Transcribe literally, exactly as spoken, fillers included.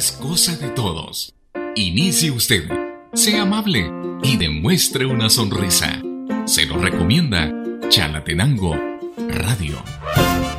es cosa de todos. Inicie usted, sea amable y demuestre una sonrisa. Se lo recomienda Chalatenango Radio.